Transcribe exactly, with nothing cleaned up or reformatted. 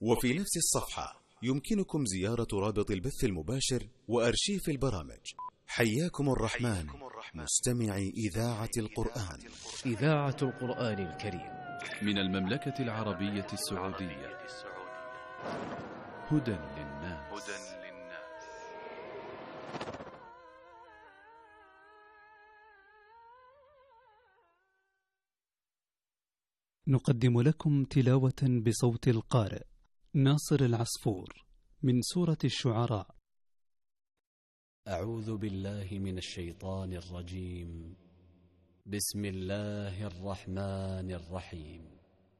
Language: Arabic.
وفي نفس الصفحة يمكنكم زيارة رابط البث المباشر وأرشيف البرامج. حياكم الرحمن مستمعي إذاعة القرآن. إذاعة القرآن الكريم من المملكة العربية السعودية. هدى للناس. نقدم لكم تلاوة بصوت القارئ ناصر العصفور من سورة الشعراء. أعوذ بالله من الشيطان الرجيم. بسم الله الرحمن الرحيم.